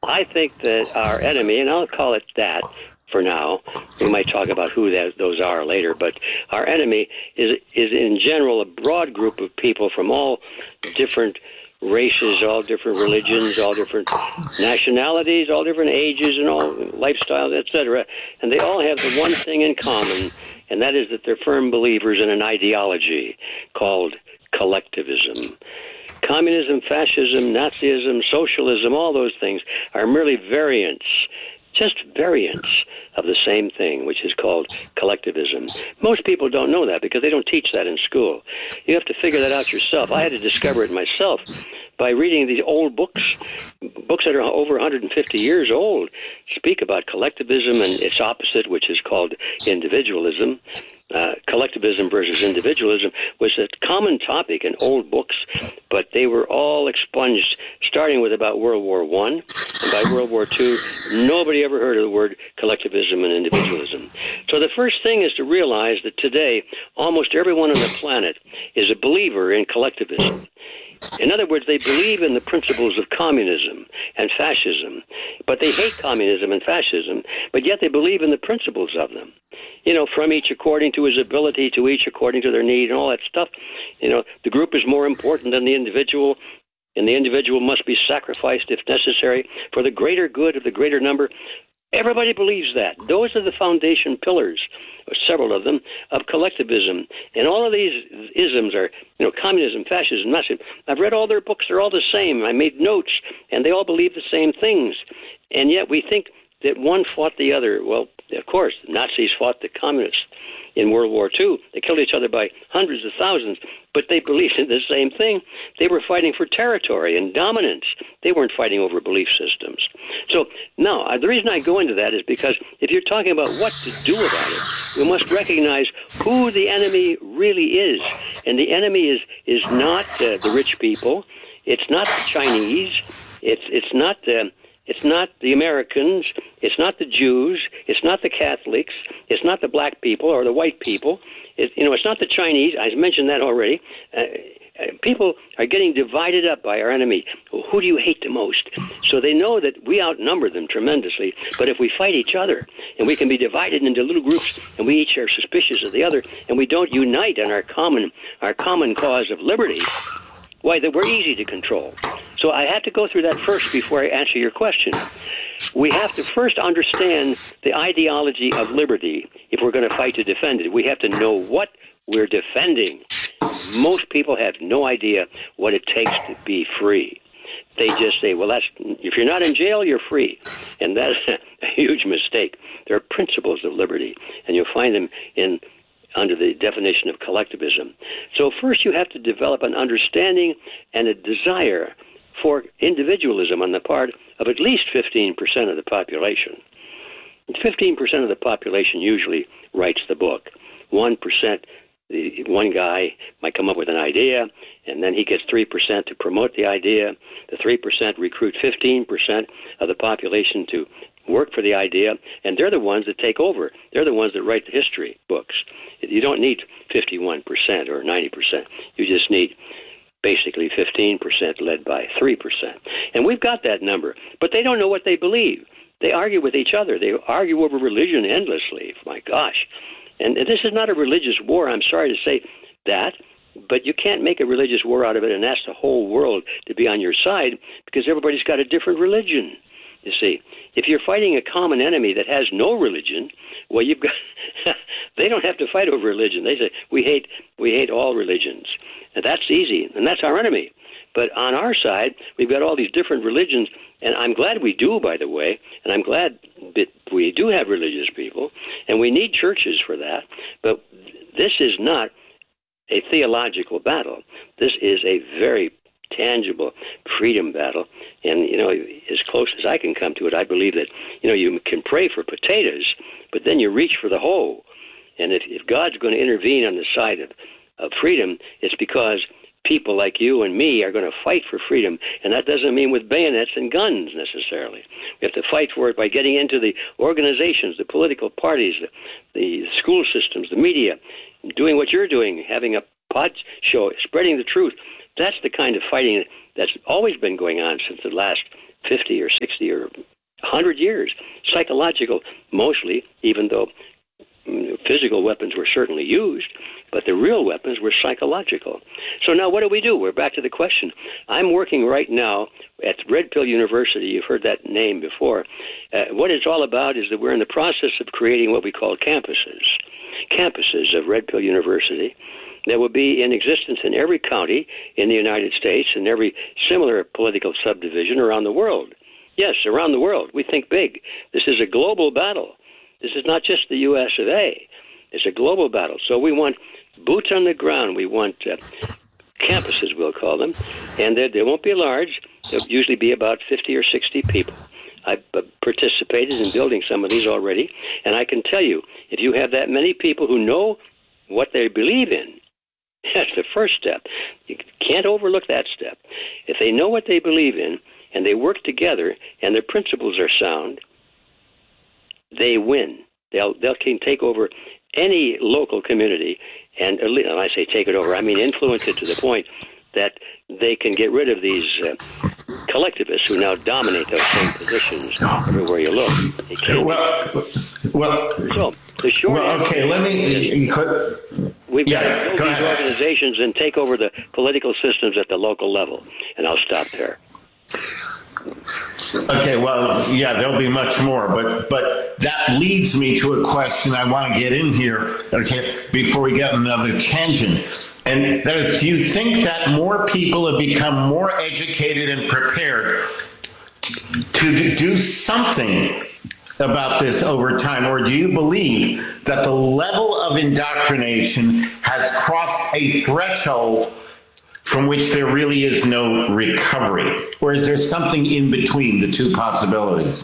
I think that our enemy, and I'll call it that for now, we might talk about who those are later, but our enemy is in general a broad group of people from all different races, all different religions, all different nationalities, all different ages and all lifestyles, etc. And they all have the one thing in common, and that is that they're firm believers in an ideology called collectivism. Communism, fascism, Nazism, socialism, all those things are merely variants, just variants of the same thing, which is called collectivism. Most people don't know that because they don't teach that in school. You have to figure that out yourself. I had to discover it myself by reading these old books that are over 150 years old, speak about collectivism and its opposite, which is called individualism. Collectivism versus individualism was a common topic in old books, but they were all expunged starting with about World War I. And by World War II, nobody ever heard of the word collectivism and individualism. So the first thing is to realize that today, almost everyone on the planet is a believer in collectivism. In other words, they believe in the principles of communism and fascism, but they hate communism and fascism, but yet they believe in the principles of them. You know, from each according to his ability, to each according to their need, and all that stuff. You know, the group is more important than the individual, and the individual must be sacrificed if necessary for the greater good of the greater number. Everybody believes that. Those are the foundation pillars, or several of them, of collectivism. And all of these isms are, you know, communism, fascism, Nazism. I've read all their books. They're all the same. I made notes, and they all believe the same things. And yet we think that one fought the other. Well, of course, the Nazis fought the communists in World War II. They killed each other by hundreds of thousands, but they believed in the same thing. They were fighting for territory and dominance. They weren't fighting over belief systems. So now, the reason I go into that is because if you're talking about what to do about it, we must recognize who the enemy really is. And the enemy is not the rich people. It's not the Chinese. It's not the Americans. It's not the Jews. It's not the Catholics. It's not the black people or the white people. It's not the Chinese. I mentioned that already. People are getting divided up by our enemy. Who do you hate the most? So they know that we outnumber them tremendously. But if we fight each other, and we can be divided into little groups, and we each are suspicious of the other, and we don't unite on our common cause of liberty, why, we're easy to control. So I have to go through that first before I answer your question. We have to first understand the ideology of liberty if we're going to fight to defend it. We have to know what we're defending. Most people have no idea what it takes to be free. They just say, well, if you're not in jail, you're free. And that's a huge mistake. There are principles of liberty, and you'll find them under the definition of collectivism. So first you have to develop an understanding and a desire for individualism on the part of at least 15% of the population. 15% of the population usually writes the book. 1%, one guy might come up with an idea, and then he gets 3% to promote the idea. The 3% recruit 15% of the population to work for the idea, and they're the ones that take over. They're the ones that write the history books. You don't need 51% or 90%. You just need basically 15% led by 3%. And we've got that number, but they don't know what they believe. They argue with each other. They argue over religion endlessly. My gosh. And this is not a religious war. I'm sorry to say that, but you can't make a religious war out of it and ask the whole world to be on your side because everybody's got a different religion. You see, if you're fighting a common enemy that has no religion, well, you've got they don't have to fight over religion. They say we hate all religions, and that's easy, and that's our enemy. But on our side, we've got all these different religions, and I'm glad we do, by the way, and I'm glad that we do have religious people, and we need churches for that. But this is not a theological battle. This is a very tangible freedom battle. And, as close as I can come to it, I believe that, you can pray for potatoes, but then you reach for the hoe. And if God's going to intervene on the side of freedom, it's because people like you and me are going to fight for freedom. And that doesn't mean with bayonets and guns necessarily. We have to fight for it by getting into the organizations, the political parties, the school systems, the media, doing what you're doing, having a pod show, spreading the truth. That's the kind of fighting that's always been going on since the last 50 or 60 or 100 years. Psychological, mostly, even though physical weapons were certainly used, but the real weapons were psychological. So now what do? We're back to the question. I'm working right now at Red Pill University. You've heard that name before. What it's all about is that we're in the process of creating what we call campuses of Red Pill University that will be in existence in every county in the United States and every similar political subdivision around the world. Yes, around the world. We think big. This is a global battle. This is not just the U.S. of A. It's a global battle. So we want boots on the ground. We want campuses, we'll call them. And they won't be large. They'll usually be about 50 or 60 people. I've participated in building some of these already. And I can tell you, if you have that many people who know what they believe in, that's the first step. You can't overlook that step. If they know what they believe in and they work together and their principles are sound, they win. They can take over any local community, and when I say take it over, I mean influence it to the point that they can get rid of these collectivists who now dominate those same positions everywhere you look. So the short okay, let me. We've got to build these ahead. organizations and take over the political systems at the local level, and I'll stop there. Okay, well, yeah, there'll be much more, but that leads me to a question I want to get in here, okay, before we get another tangent. And that is, do you think that more people have become more educated and prepared to do something about this over time, or do you believe that the level of indoctrination has crossed a threshold from which there really is no recovery? Or is there something in between the two possibilities?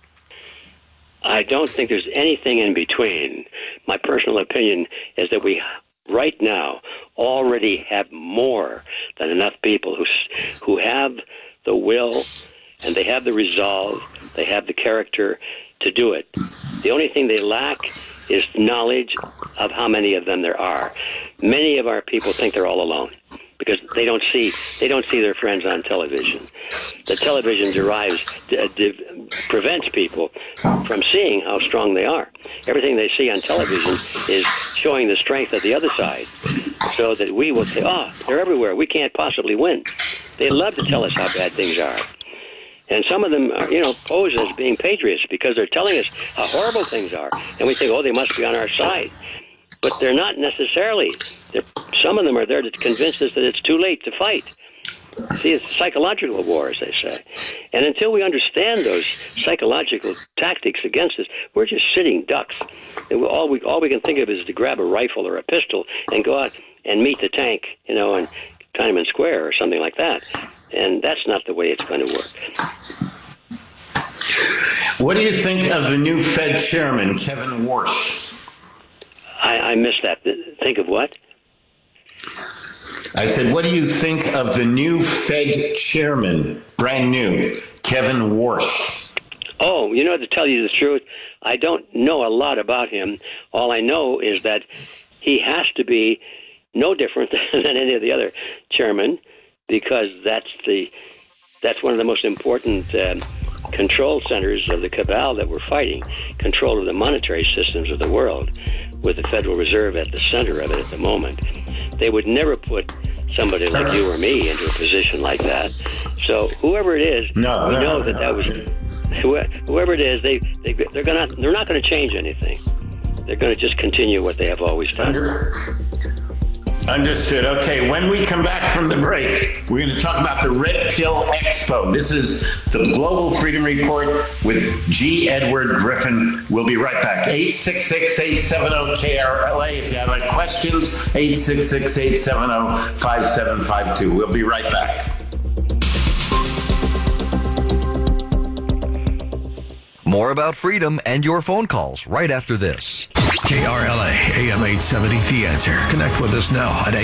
I don't think there's anything in between. My personal opinion is that we, right now, already have more than enough people who have the will and they have the resolve, they have the character to do it. The only thing they lack is knowledge of how many of them there are. Many of our people think they're all alone, because they don't see their friends on television. The television prevents people from seeing how strong they are. Everything they see on television is showing the strength of the other side, so that we will say, oh, they're everywhere, we can't possibly win. They love to tell us how bad things are. And some of them are, pose as being patriots because they're telling us how horrible things are. And we think, oh, they must be on our side. But they're not necessarily. Some of them are there to convince us that it's too late to fight. See, it's a psychological war, as they say. And until we understand those psychological tactics against us, we're just sitting ducks. And all we can think of is to grab a rifle or a pistol and go out and meet the tank, in Tiananmen Square or something like that. And that's not the way it's going to work. What do you think of the new Fed chairman, Kevin Warsh? I missed that. Think of what? I said, what do you think of the new Fed chairman, brand new, Kevin Warsh? Oh, to tell you the truth, I don't know a lot about him. All I know is that he has to be no different than any of the other chairmen, because that's one of the most important control centers of the cabal that we're fighting, control of the monetary systems of the world, with the Federal Reserve at the center of it at the moment. They would never put somebody like you or me into a position like that. So whoever it is, we know that was whoever it is. They're not going to change anything. They're going to just continue what they have always done. Understood. Okay, when we come back from the break, we're going to talk about the Red Pill Expo. This is the Global Freedom Report with G. Edward Griffin. We'll be right back. 866-870-KRLA. If you have any questions, 866-870-5752. We'll be right back. More about freedom and your phone calls right after this. KRLA, AM 870, The Answer. Connect with us now at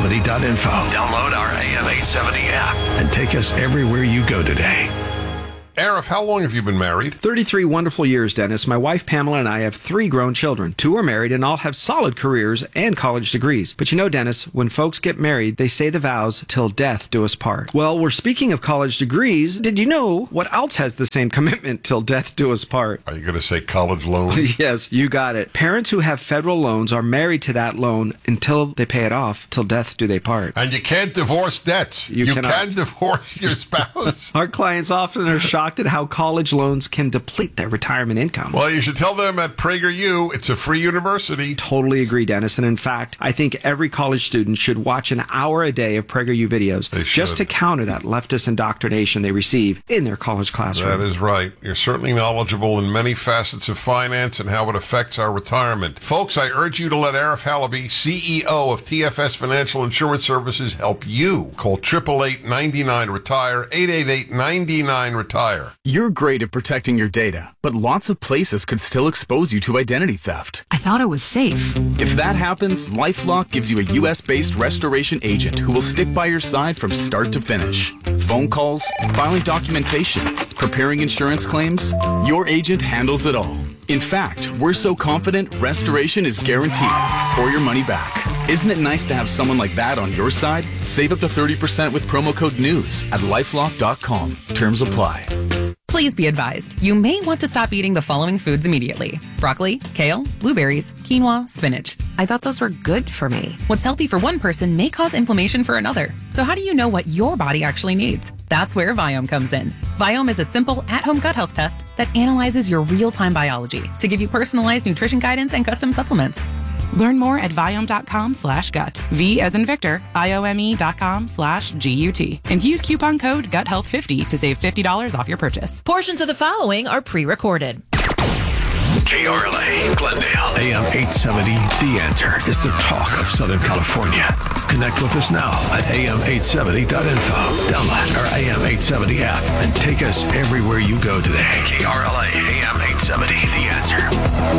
am870.info. Download our AM 870 app and take us everywhere you go today. Arif, how long have you been married? 33 wonderful years, Dennis. My wife Pamela and I have 3 grown children. 2 are married and all have solid careers and college degrees. But you know, Dennis, when folks get married, they say the vows till death do us part. Well, we're speaking of college degrees. Did you know what else has the same commitment till death do us part? Are you going to say college loans? Yes, you got it. Parents who have federal loans are married to that loan until they pay it off. Till death do they part. And you can't divorce debts. You can divorce your spouse. Our clients often are shocked at how college loans can deplete their retirement income. Well, you should tell them at PragerU it's a free university. Totally agree, Dennis. And in fact, I think every college student should watch an hour a day of PragerU videos just to counter that leftist indoctrination they receive in their college classroom. That is right. You're certainly knowledgeable in many facets of finance and how it affects our retirement. Folks, I urge you to let Arif Halaby, CEO of TFS Financial Insurance Services, help you. Call 888-99-RETIRE, 888-99-RETIRE. You're great at protecting your data, but lots of places could still expose you to identity theft. I thought it was safe. If that happens, LifeLock gives you a U.S.-based restoration agent who will stick by your side from start to finish. Phone calls, filing documentation, preparing insurance claims, your agent handles it all. In fact, we're so confident restoration is guaranteed or your money back. Isn't it nice to have someone like that on your side? Save up to 30% with promo code NEWS at lifelock.com. Terms apply. Please be advised, you may want to stop eating the following foods immediately. Broccoli, kale, blueberries, quinoa, spinach. I thought those were good for me. What's healthy for one person may cause inflammation for another. So how do you know what your body actually needs? That's where Viome comes in. Viome is a simple at-home gut health test that analyzes your real-time biology to give you personalized nutrition guidance and custom supplements. Learn more at Viome.com/gut. V as in Victor, IOME.com/GUT. And use coupon code GUTHEALTH50 to save $50 off your purchase. Portions of the following are pre-recorded. KRLA, Glendale, AM 870, The Answer is the talk of Southern California. Connect with us now at am870.info. Download our AM 870 app and take us everywhere you go today. KRLA, AM 870, The Answer.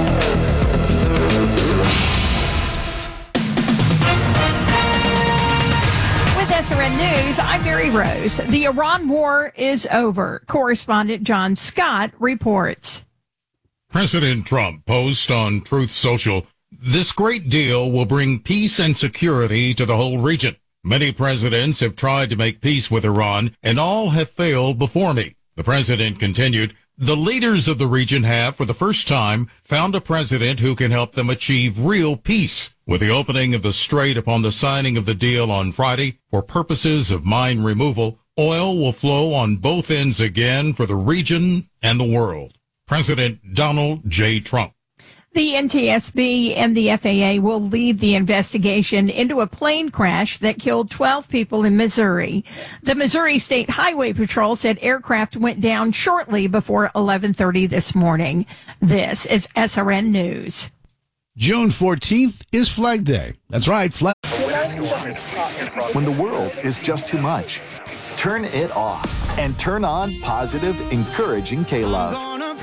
SRN News, I'm Mary Rose. The Iran war is over. Correspondent John Scott reports. President Trump posts on Truth Social, "This great deal will bring peace and security to the whole region. Many presidents have tried to make peace with Iran, and all have failed before me." The president continued, "The leaders of the region have, for the first time, found a president who can help them achieve real peace. With the opening of the strait upon the signing of the deal on Friday, for purposes of mine removal, oil will flow on both ends again for the region and the world." President Donald J. Trump. The NTSB and the FAA will lead the investigation into a plane crash that killed 12 people in Missouri. The Missouri State Highway Patrol said aircraft went down shortly before 11:30 this morning. This is SRN News. June 14th is Flag Day. That's right, Flag. When the world is just too much, turn it off and turn on positive, encouraging K-Love.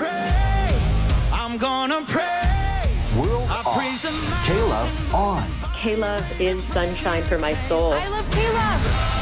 I'm gonna praise. World off. K-Love on. K-Love is sunshine for my soul. I love K-Love.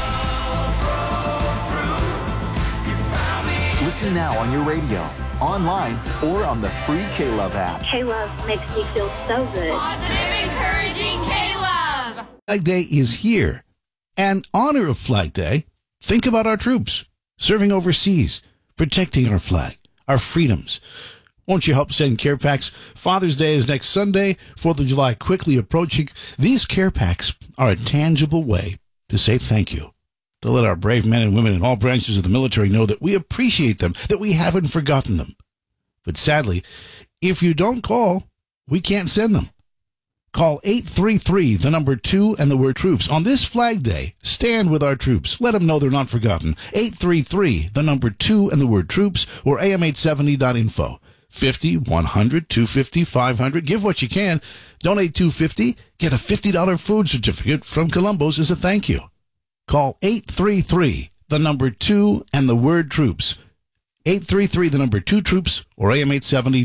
Listen now on your radio, online, or on the free K-Love app. K-Love makes me feel so good. Positive, encouraging K-Love. Flag Day is here. And in honor of Flag Day, think about our troops serving overseas, protecting our flag, our freedoms. Won't you help send care packs? Father's Day is next Sunday, 4th of July quickly approaching. These care packs are a tangible way to say thank you, to let our brave men and women in all branches of the military know that we appreciate them, that we haven't forgotten them. But sadly, if you don't call, we can't send them. Call 833, the number 2, and the word troops. On this Flag Day, stand with our troops. Let them know they're not forgotten. 833, the number 2, and the word troops, or am870.info. 50, 100, 250, 500. Give what you can. Donate $250. Get a $50 food certificate from Columbo's as a thank you. Call 833, the number 2, and the word troops. 833, the number 2 troops, or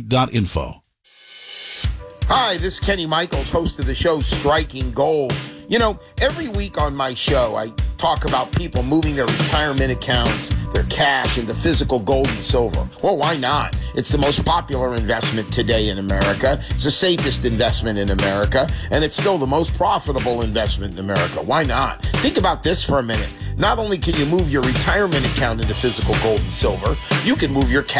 am870.info. Hi, this is Kenny Michaels, host of the show Striking Gold. You know, every week on my show, I talk about people moving their retirement accounts, their cash into physical gold and silver. Well, why not? It's the most popular investment today in America. It's the safest investment in America, and it's still the most profitable investment in America. Why not? Think about this for a minute. Not only can you move your retirement account into physical gold and silver, you can move your cash